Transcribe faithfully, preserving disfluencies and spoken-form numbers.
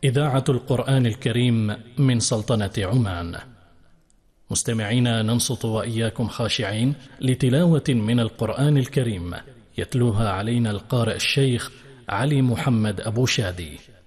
إذاعة القرآن الكريم من سلطنة عمان. مستمعينا، ننصت وإياكم خاشعين لتلاوة من القرآن الكريم يتلوها علينا القارئ الشيخ علي محمد أبو شادي.